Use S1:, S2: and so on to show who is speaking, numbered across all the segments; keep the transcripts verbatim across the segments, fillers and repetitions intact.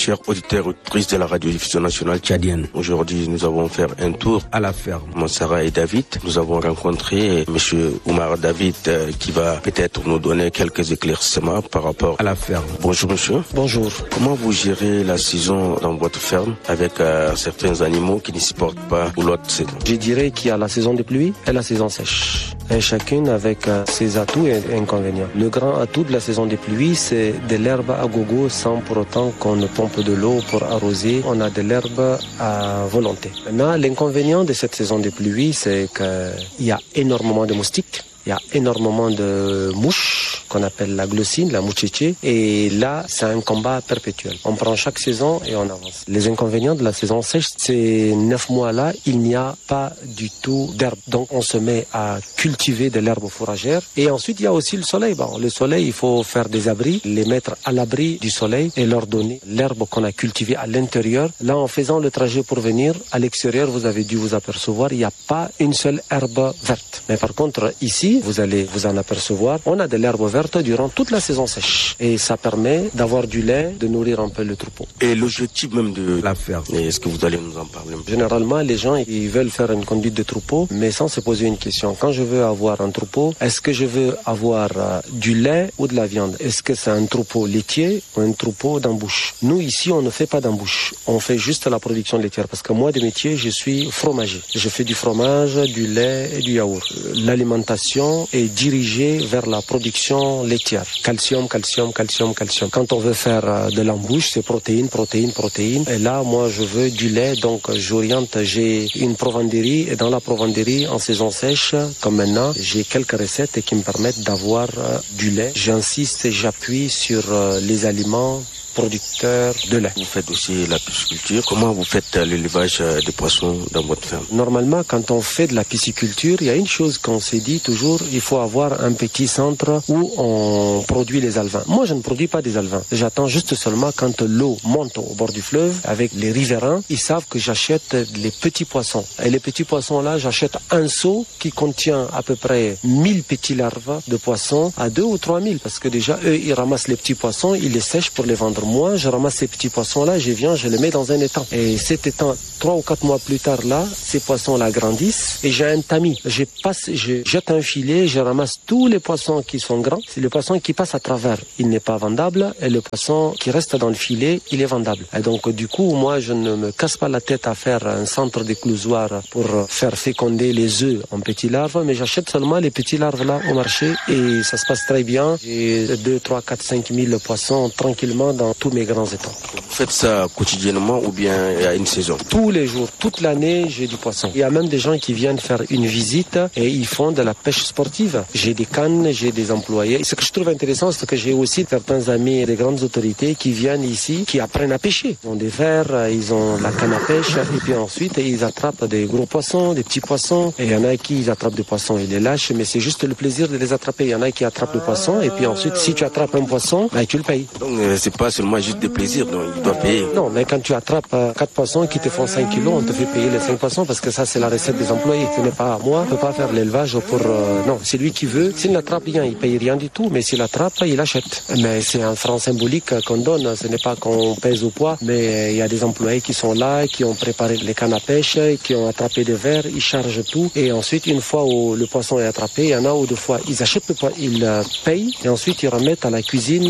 S1: chers auditeurs et auditrices de la radiodiffusion nationale tchadienne. Aujourd'hui, nous avons fait un tour à la ferme Monsara et David. Nous avons rencontré monsieur Oumar David euh, qui va peut-être nous donner quelques éclaircissements par rapport à la ferme. Bonjour monsieur.
S2: Bonjour.
S1: Comment vous gérez la saison dans votre ferme avec euh, certains animaux qui ne supportent pas ou l'autre saison?
S2: Je dirais qu'il y a la saison de pluie et la saison sèche. Et chacune avec euh, ses atouts et inconvénients. Le grand atout de la saison des pluies, c'est de l'herbe à gogo sans pour autant qu'on ne pompe de l'eau pour arroser. On a de l'herbe à volonté. Maintenant, l'inconvénient de cette saison des pluies, c'est qu'il y a énormément de moustiques. Il y a énormément de mouches qu'on appelle la glossine, la mouchiché. Et là, c'est un combat perpétuel. On prend chaque saison et on avance. Les inconvénients de la saison sèche, ces neuf mois-là, il n'y a pas du tout d'herbe. Donc, on se met à cultiver de l'herbe fourragère. Et ensuite, il y a aussi le soleil. Bon, le soleil, il faut faire des abris, les mettre à l'abri du soleil et leur donner l'herbe qu'on a cultivée à l'intérieur. Là, en faisant le trajet pour venir, à l'extérieur, vous avez dû vous apercevoir, il n'y a pas une seule herbe verte. Mais par contre, ici, vous allez vous en apercevoir, on a de l'herbe verte durant toute la saison sèche. Et ça permet d'avoir du lait, de nourrir un peu le troupeau.
S1: Et l'objectif même de la ferme, est-ce que vous allez nous en parler?
S2: Généralement, les gens, ils veulent faire une conduite de troupeau, mais sans se poser une question. Quand je veux avoir un troupeau, est-ce que je veux avoir euh, du lait ou de la viande? Est-ce que c'est un troupeau laitier ou un troupeau d'embouche? Nous, ici, on ne fait pas d'embouche. On fait juste la production laitière. Parce que moi, de métier, je suis fromager. Je fais du fromage, du lait et du yaourt. L'alimentation est dirigée vers la production laitière. Calcium, calcium, calcium, calcium. Quand on veut faire de l'embouche, c'est protéines, protéines, protéines. Et là, moi, je veux du lait, donc j'oriente. J'ai une provanderie et dans la provanderie, en saison sèche, comme maintenant, j'ai quelques recettes qui me permettent d'avoir du lait. J'insiste et j'appuie sur les aliments producteurs de lait.
S1: Vous faites aussi la pisciculture. Comment vous faites l'élevage des poissons dans votre ferme?
S2: Normalement, quand on fait de la pisciculture, il y a une chose qu'on s'est dit toujours, il faut avoir un petit centre où on produit les alevins. Moi, je ne produis pas des alevins. J'attends juste seulement quand l'eau monte au bord du fleuve avec les riverains. Ils savent que j'achète les petits poissons. Et les petits poissons-là, j'achète un seau qui contient à peu près mille petits larves de poissons à deux ou trois mille. Parce que déjà, eux, ils ramassent les petits poissons, ils les sèchent pour les vendre. Moi, je ramasse ces petits poissons-là, je viens, je les mets dans un étang. Et cet étang, trois ou quatre mois plus tard, là, ces poissons-là grandissent et j'ai un tamis. Je passe, je jette un filet, je ramasse tous les poissons qui sont grands. C'est le poisson qui passe à travers. Il n'est pas vendable et le poisson qui reste dans le filet, il est vendable. Et donc, du coup, moi, je ne me casse pas la tête à faire un centre d'éclosoir pour faire féconder les œufs en petits larves, mais j'achète seulement les petits larves-là au marché et ça se passe très bien. J'ai deux, trois, quatre, cinq mille poissons tranquillement dans tous mes grands étangs.
S1: Vous faites ça quotidiennement ou bien il y a une saison?
S2: Tous les jours, toute l'année, j'ai du poisson. Il y a même des gens qui viennent faire une visite et ils font de la pêche sportive. J'ai des cannes, j'ai des employés. Ce que je trouve intéressant, c'est que j'ai aussi certains amis et des grandes autorités qui viennent ici, qui apprennent à pêcher. Ils ont des verres, ils ont la canne à pêche et puis ensuite, ils attrapent des gros poissons, des petits poissons. Et il y en a qui ils attrapent des poissons et les lâchent, mais c'est juste le plaisir de les attraper. Il y en a qui attrapent le poisson et puis ensuite, si tu attrapes un poisson, ben, tu le payes.
S1: Donc, euh, c'est pas seulement juste des plaisirs, donc il doit payer.
S2: Non, mais quand tu attrapes euh, quatre poissons qui te font cinq kilos, on te fait payer les cinq poissons parce que ça, c'est la recette des employés. Ce n'est pas à moi. On ne peut pas faire l'élevage pour... Euh, non, c'est lui qui veut. S'il n'attrape rien, il paye rien du tout, mais s'il attrape, il achète. Mais c'est un franc symbolique qu'on donne. Ce n'est pas qu'on pèse au poids, mais il y a des employés qui sont là, qui ont préparé les cannes à pêche, qui ont attrapé des verres, ils chargent tout. Et ensuite, une fois où le poisson est attrapé, il y en a où deux fois, ils achètent le poisson, ils euh, payent, et ensuite ils remettent à la cuisine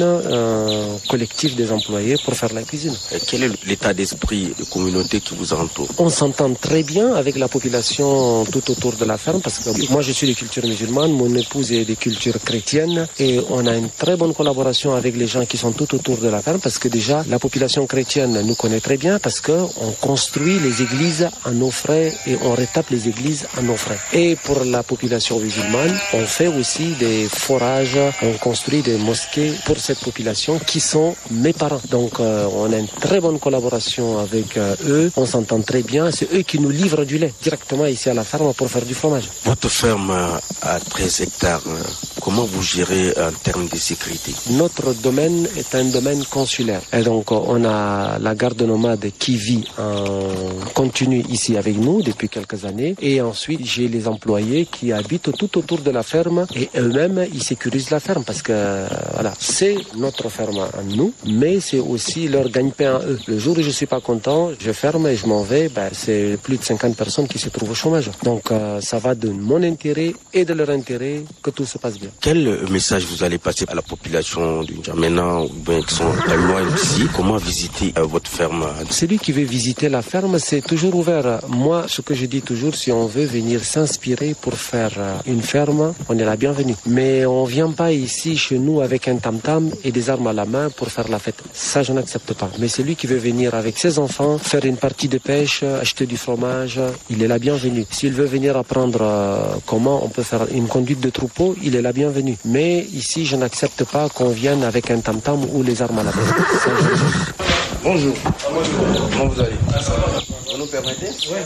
S2: un collectif des employés pour faire la cuisine.
S1: Et quel est l'état d'esprit de communauté qui vous entoure?
S2: On s'entend très bien avec la population tout autour de la ferme parce que moi je suis de culture musulmane, mon épouse est de culture chrétienne et on a une très bonne collaboration avec les gens qui sont tout autour de la ferme parce que déjà la population chrétienne nous connaît très bien parce qu'on construit les églises à nos frais et on rétape les églises à nos frais. Et pour la population musulmane, on fait aussi des forages, on construit des mosquées pour cette population qui sont mes parents. Donc euh, on a une très bonne collaboration avec euh, eux, on s'entend très bien, c'est eux qui nous livrent du lait directement ici à la ferme pour faire du fromage.
S1: Votre ferme a treize hectares, comment vous gérez en termes de sécurité?
S2: Notre domaine est un domaine consulaire. Et donc, on a la garde nomade qui vit en continu ici avec nous depuis quelques années. Et ensuite, j'ai les employés qui habitent tout autour de la ferme et eux-mêmes, ils sécurisent la ferme parce que voilà, c'est notre ferme à nous, mais c'est aussi leur gagne-pain à eux. Le jour où je suis pas content, je ferme et je m'en vais, ben, c'est plus de cinquante personnes qui se trouvent au chômage. Donc, euh, ça va de mon intérêt et de leur intérêt que tout se passe bien.
S1: Quel message vous allez passer à la population du N'Djamena ou bien qui sont très loin d'ici? Comment visiter euh, votre ferme?
S2: Celui qui veut visiter la ferme, c'est toujours ouvert. Moi, ce que je dis toujours, si on veut venir s'inspirer pour faire une ferme, on est la bienvenue. Mais on vient pas ici chez nous avec un tam-tam et des armes à la main pour faire la fête. Ça, je n'accepte pas. Mais celui qui veut venir avec ses enfants, faire une partie de pêche, acheter du fromage, il est la bienvenue. S'il veut venir apprendre euh, comment on peut faire une conduite de troupeau, il est la bienvenue. Mais ici, je n'accepte pas qu'on vienne avec un tam-tam ou les armes à la main. Ça, je...
S1: Bonjour. Bonjour. Comment vous allez? Vous nous permettez? Oui.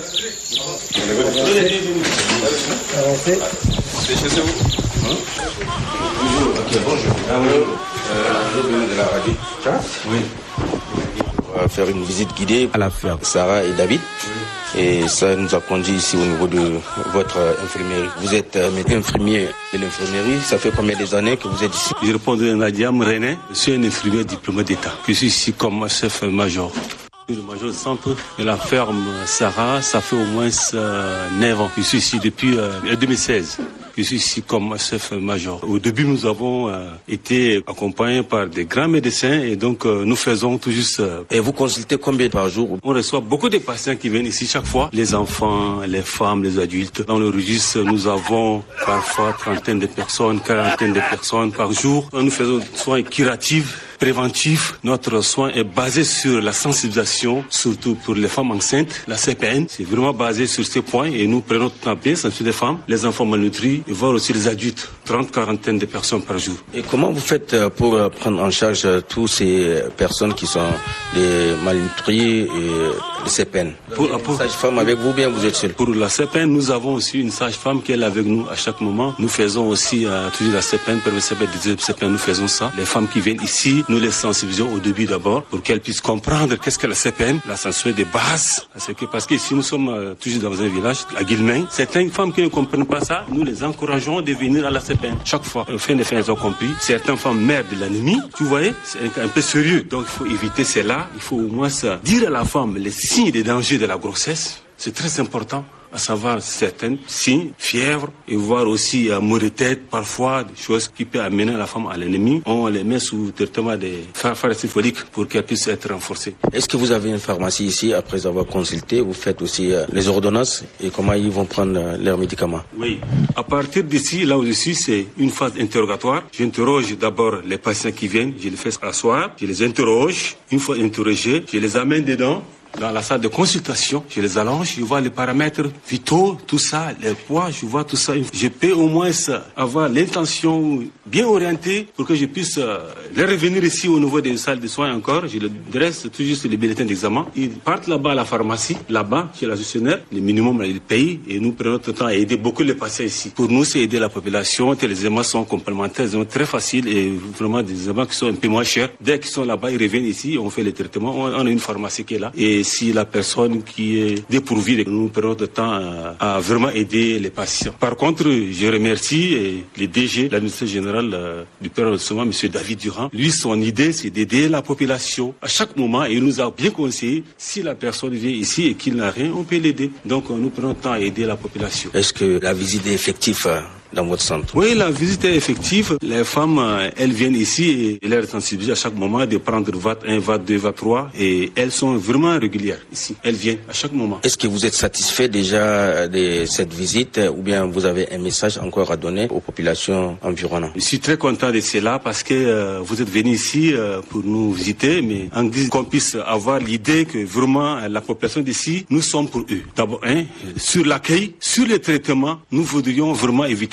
S2: Avancez.
S1: C'est chez vous? Hein? Bonjour. Ok, bonjour. Ah oui. Euh, de la radio. Oui. On va faire une visite guidée à la ferme Sarah et David. Oui. Et ça nous a conduit ici au niveau de votre infirmerie. Vous êtes euh, infirmier de l'infirmerie. Ça fait combien d'années que vous êtes ici?
S3: Je réponds à Nadia René. Je suis un infirmier diplômé d'État. Je suis ici comme chef-major. Le major de centre de la ferme Sarah, ça fait au moins euh, neuf ans. Je suis ici depuis euh, deux mille seize. Je suis ici comme chef-major. Au début, nous avons euh, été accompagnés par des grands médecins et donc euh, nous faisons tout juste... Euh,
S1: et vous consultez combien par jour?
S3: On reçoit beaucoup de patients qui viennent ici chaque fois. Les enfants, les femmes, les adultes. Dans le registre, nous avons parfois trentaine de personnes, quarantaine de personnes par jour. Nous faisons des soins curatifs, préventifs. Notre soin est basé sur la sensibilisation, surtout pour les femmes enceintes. La C P N, c'est vraiment basé sur ces points et nous prenons tout en bien sensibiliser les femmes, les enfants malnutris et voir aussi les adultes, trente, quarantaine de personnes par jour.
S1: Et comment vous faites pour prendre en charge toutes ces personnes qui sont des malnutris et les C P N? Pour, pour, une sage-femme avec vous, bien vous êtes seul?
S3: Pour la C P N, nous avons aussi une sage-femme qui est là avec nous à chaque moment. Nous faisons aussi euh, toujours la C P N, pour le C P N, nous faisons ça. Les femmes qui viennent ici, nous les sensibilisons au début d'abord pour qu'elles puissent comprendre qu'est-ce que la C P N, la sensibilisation de base. Parce que, parce que ici nous sommes euh, toujours dans un village, à Guilmain. Certaines femmes qui ne comprennent pas ça, nous les encourageons de venir à la C P N. Chaque fois, au fin de fin, elles ont compris. Certaines femmes mères de l'anémie, tu voyez, c'est un, un peu sérieux. Donc il faut éviter cela. Il faut au moins ça, dire à la femme les signes des dangers de la grossesse. C'est très important. À savoir certains signes, fièvre, et voir aussi euh, maux de tête, parfois des choses qui peuvent amener la femme à l'ennemi. On les met sous traitement des pharmacies foliques pour qu'elles puissent être renforcées.
S1: Est-ce que vous avez une pharmacie ici, après avoir consulté, vous faites aussi euh, les ordonnances et comment ils vont prendre euh, leurs médicaments?
S3: Oui. À partir d'ici, là où je suis, c'est une phase interrogatoire. J'interroge d'abord les patients qui viennent, je les fais asseoir, je les interroge. Une fois interrogés, je les amène dedans. Dans la salle de consultation, je les allonge, je vois les paramètres vitaux, tout ça, les poids, je vois tout ça. Je peux au moins avoir l'intention bien orientée pour que je puisse les revenir ici au niveau des salles de soins encore. Je les dresse tout juste les bulletins d'examen. Ils partent là-bas à la pharmacie, là-bas, chez la gestionnaire. Le minimum, ils payent et nous prenons notre temps à aider beaucoup les patients ici. Pour nous, c'est aider la population. Les examens sont complémentaires, ils sont très faciles et vraiment des examens qui sont un peu moins chers. Dès qu'ils sont là-bas, ils reviennent ici, on fait les traitements. On a une pharmacie qui est là. Et si la personne qui est dépourvue, nous prenons le temps à, à vraiment aider les patients. Par contre, je remercie le D G, l'administrateur général euh, du Père Arrondissement, M. David Durand. Lui, son idée, c'est d'aider la population à chaque moment et il nous a bien conseillé, si la personne vient ici et qu'il n'a rien, on peut l'aider. Donc, nous prenons le temps à aider la population.
S1: Est-ce que la visite est effective euh... dans votre centre?
S3: Oui, la visite est effective. Les femmes, elles viennent ici et elles sont sensibilisées à chaque moment de prendre V A T un, V A T deux, V A T trois et elles sont vraiment régulières ici. Elles viennent à chaque moment.
S1: Est-ce que vous êtes satisfait déjà de cette visite ou bien vous avez un message encore à donner aux populations environnantes?
S3: Je suis très content de cela parce que euh, vous êtes venus ici euh, pour nous visiter, mais en guise qu'on puisse avoir l'idée que vraiment la population d'ici, nous sommes pour eux. D'abord, hein, sur l'accueil, sur le traitement, nous voudrions vraiment éviter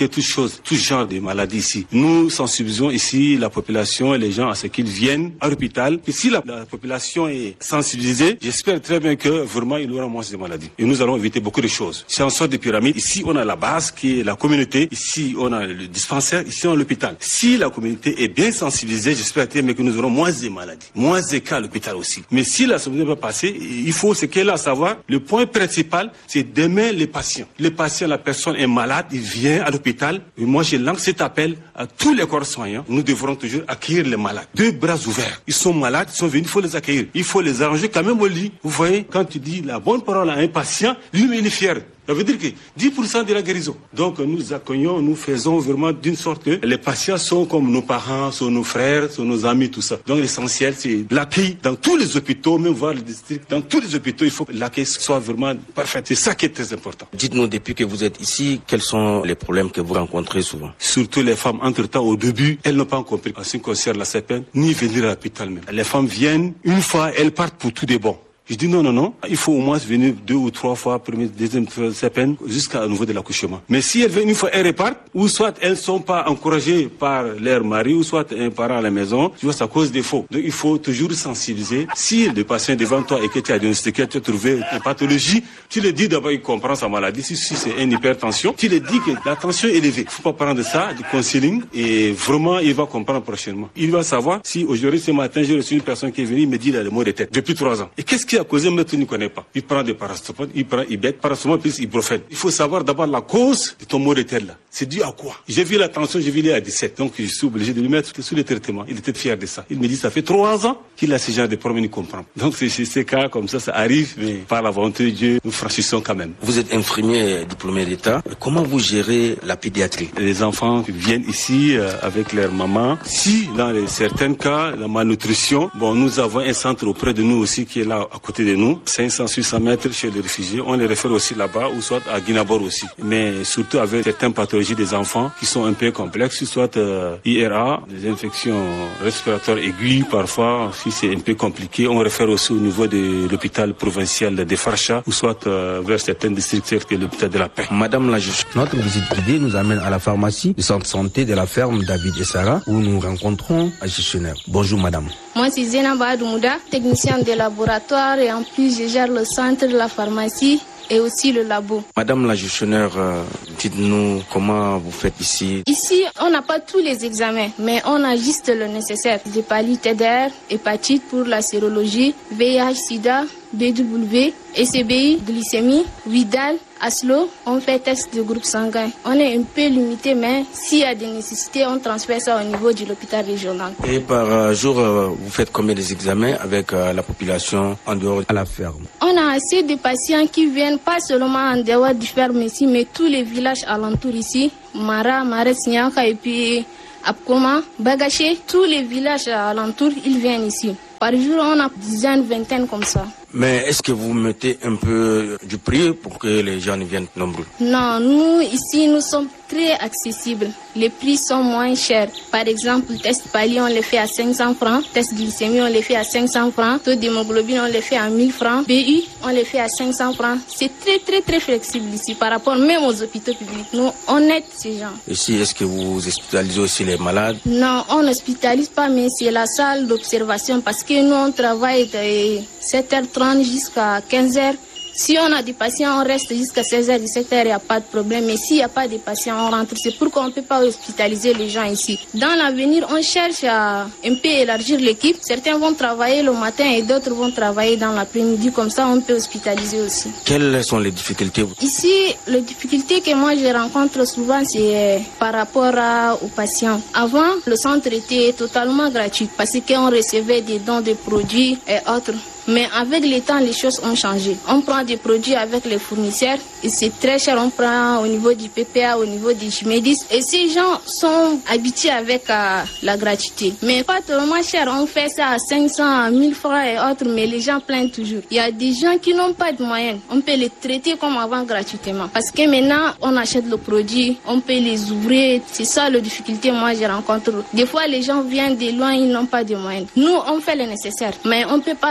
S3: éradiquer toutes choses, tout genre de maladies ici. Nous sensibilisons ici la population et les gens à ce qu'ils viennent à l'hôpital. Et si la, la population est sensibilisée, j'espère très bien que vraiment il y aura moins de maladies. Et nous allons éviter beaucoup de choses. C'est une sorte de pyramide. Ici, on a la base qui est la communauté. Ici, on a le dispensaire. Ici, on a l'hôpital. Si la communauté est bien sensibilisée, j'espère très bien que nous aurons moins de maladies, moins de cas à l'hôpital aussi. Mais si la sensibilisation va passer, il faut ce qu'elle a à savoir. Le point principal, c'est d'aimer les patients. Les patients, la personne est malade, il vient à l'hôpital. Et moi, je lance cet appel à tous les corps soignants. Nous devrons toujours accueillir les malades. Deux bras ouverts. Ils sont malades, ils sont venus, il faut les accueillir. Il faut les arranger quand même au lit. Vous voyez, quand tu dis la bonne parole à un patient, lui, il est fier. Ça veut dire que dix pour cent de la guérison. Donc nous accueillons, nous faisons vraiment d'une sorte que les patients sont comme nos parents, sont nos frères, sont nos amis, tout ça. Donc l'essentiel, c'est l'accueil dans tous les hôpitaux, même voir le district, dans tous les hôpitaux, il faut que l'accueil soit vraiment parfait. C'est ça qui est très important.
S1: Dites-nous, depuis que vous êtes ici, quels sont les problèmes que vous rencontrez souvent?
S3: Surtout les femmes, entre-temps, au début, elles n'ont pas compris en ce qui concerne la C P N, ni venir à l'hôpital même. Les femmes viennent, une fois, elles partent pour tout des bons. Je dis non, non, non, il faut au moins venir deux ou trois fois, première, deuxième, C P N, jusqu'au niveau de l'accouchement. Mais si elles viennent une fois, elles repartent, ou soit elles ne sont pas encouragées par leur mari, ou soit un parent à la maison, tu vois, ça cause défaut. Donc il faut toujours sensibiliser. Si le patient est devant toi et que tu as diagnostiqué, tu as trouvé une pathologie, tu le dis d'abord, il comprend sa maladie. Si, si c'est une hypertension, tu le dis que la tension est élevée. Il ne faut pas prendre ça, du counseling, et vraiment, il va comprendre prochainement. Il va savoir si aujourd'hui, ce matin, j'ai reçu une personne qui est venue, il me dit il a le mot de tête depuis trois ans. Et qu'est-ce qui a causé, mais tu ne connais pas. Il prend des paracétamol, il prend Ibet, paracétamol plus ibuprofène. Il faut savoir d'abord la cause de ton mot de tête là. C'est dû à quoi? J'ai vu la tension, j'ai vu il est à dix-sept. Donc je suis obligé de lui mettre sous le traitement. Il était fier de ça. Il me dit ça fait trois ans qu'il a ce genre de problème, il comprend. Donc c'est ces cas comme ça, ça arrive, mais par la volonté de Dieu, nous franchissons quand même.
S1: Vous êtes infirmier diplômé d'État. Comment vous gérez la pédiatrie?
S3: Les enfants viennent ici euh, avec leur maman. Si dans les, certains cas, la malnutrition, bon, nous avons un centre auprès de nous aussi qui est là à côté de nous. cinq cents à six cents mètres chez les réfugiés, on les réfère aussi là-bas, ou soit à Guinabor aussi. Mais surtout avec certaines pathologies des enfants qui sont un peu complexes, soit euh, I R A, des infections respiratoires aiguës parfois, si c'est un peu compliqué, on réfère aussi au niveau de l'hôpital provincial de Farcha, ou soit euh, vers certains districts tels que l'hôpital de la Paix.
S1: Madame la juge, notre visite guidée nous amène à la pharmacie du centre santé de la ferme David et Sarah, où nous rencontrons un gestionnaire. Bonjour madame.
S4: Moi c'est Zénaba Adoumouda, technicien de laboratoire, et en plus je gère le centre, la pharmacie et aussi le labo.
S1: Madame la gestionnaire, euh, dites-nous comment vous faites ici.
S4: Ici, on n'a pas tous les examens, mais on a juste le nécessaire. Hépatite, T D R, hépatite pour la sérologie, V I H, sida, B W, S C B I, glycémie, Vidal, Aslo, on fait test de groupe sanguin. On est un peu limité, mais s'il y a des nécessités, on transfère ça au niveau de l'hôpital régional.
S1: Et par jour, vous faites combien d'examens avec la population en dehors à la ferme?
S4: On a assez de patients qui viennent pas seulement en dehors du ferme ici, mais tous les villages alentours ici, Mara, Mares, Nyaka et puis Apkoma, Bagaché, tous les villages alentours, ils viennent ici. Par jour, on a dizaines, vingtaines comme ça.
S1: Mais est-ce que vous mettez un peu du prix pour que les gens viennent nombreux?
S4: Non, nous, ici, nous sommes très accessibles. Les prix sont moins chers. Par exemple, test pali, on les fait à cinq cents francs. Test glycémie, on les fait à cinq cents francs. Taux d'hémoglobine, on les fait à mille francs. B U, on les fait à cinq cents francs. C'est très, très, très flexible ici par rapport même aux hôpitaux publics. Nous, on aide ces gens.
S1: Ici, est-ce que vous hospitalisez aussi les malades?
S4: Non, on n'hospitalise pas, mais c'est la salle d'observation parce que nous, on travaille de sept heures trente jusqu'à quinze heures. Si on a des patients, on reste jusqu'à seize heures, dix-sept heures, il n'y a pas de problème. Mais s'il n'y a pas de patients, on rentre. C'est pourquoi on ne peut pas hospitaliser les gens ici. Dans l'avenir, on cherche à un peu élargir l'équipe. Certains vont travailler le matin et d'autres vont travailler dans l'après-midi. Comme ça, on peut hospitaliser aussi.
S1: Quelles sont les difficultés?
S4: Ici, les difficultés que moi je rencontre souvent, c'est par rapport à, aux patients. Avant, le centre était totalement gratuit parce qu'on recevait des dons de produits et autres. Mais avec le temps, les choses ont changé. On prend des produits avec les fournisseurs et c'est très cher. On prend au niveau du P P A, au niveau du Chimedis. Et ces gens sont habitués avec euh, la gratuité. Mais pas tellement cher. On fait ça à cinq cents, à mille francs et autres, mais les gens plaignent toujours. Il y a des gens qui n'ont pas de moyens. On peut les traiter comme avant gratuitement. Parce que maintenant, on achète le produit, on peut les ouvrir. C'est ça la difficulté moi je rencontre. Des fois, les gens viennent de loin, ils n'ont pas de moyens. Nous, on fait le nécessaire. Mais on ne peut pas faire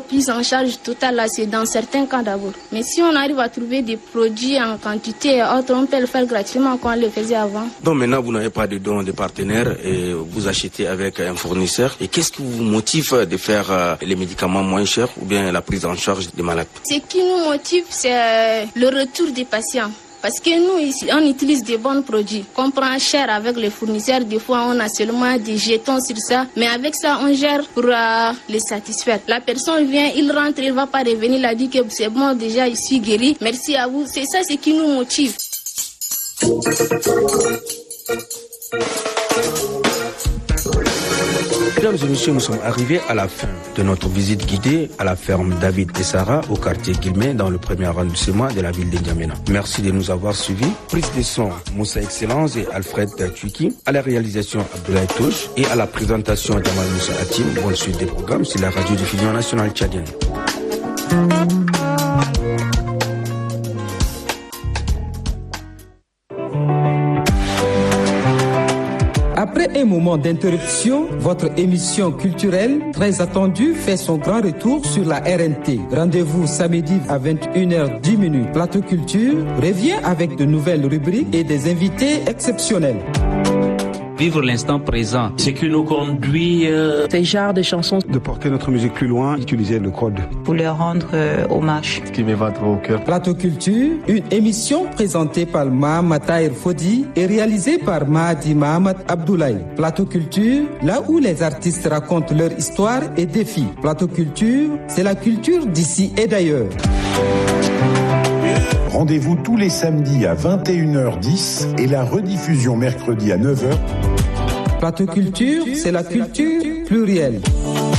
S4: prise en charge totale, là, c'est dans certains cas d'abord. Mais si on arrive à trouver des produits en quantité et autres, on peut le faire gratuitement comme on le faisait avant.
S1: Donc maintenant, vous n'avez pas de dons de partenaires et vous achetez avec un fournisseur. Et qu'est-ce qui vous motive de faire euh, les médicaments moins chers ou bien la prise en charge des malades?
S4: Ce qui nous motive, c'est euh, le retour des patients. Parce que nous, ici, on utilise des bons produits qu'on prend cher avec les fournisseurs. Des fois, on a seulement des jetons sur ça. Mais avec ça, on gère pour euh, les satisfaire. La personne vient, il rentre, il ne va pas revenir. Il a dit que c'est bon, déjà, je suis guéri. Merci à vous. C'est ça ce qui nous motive.
S1: Mesdames et messieurs, nous sommes arrivés à la fin de notre visite guidée à la ferme David et Sarah au quartier Guillemets dans le premier arrondissement de la ville de N'Djamena. Merci de nous avoir suivis. Prise de son, Moussa Excellence et Alfred Tuiki. À la réalisation, Abdoulaye Touche. Et à la présentation, Jamal Moussa Hatim. Bonne suite des programmes sur la radio-diffusion nationale tchadienne.
S5: Après un moment d'interruption, votre émission culturelle très attendue fait son grand retour sur la R N T. Rendez-vous samedi à vingt et une heures dix. Plateau Culture revient avec de nouvelles rubriques et des invités exceptionnels.
S6: Vivre l'instant présent, ce qui nous conduit... Euh...
S7: Ces genres de chansons.
S8: De porter notre musique plus loin, utiliser le code.
S7: Pour leur rendre euh, hommage.
S8: Ce qui me va trop au cœur.
S5: Plateau Culture, une émission présentée par Mahamat Tahir Fodi et réalisée par Mahdi Mahamat Abdoulaye. Plateau Culture, là où les artistes racontent leur histoire et défis. Plateau Culture, c'est la culture d'ici et d'ailleurs.
S9: Rendez-vous tous les samedis à vingt et une heures dix et la rediffusion mercredi à neuf heures.
S5: Plateau Culture, c'est la culture plurielle.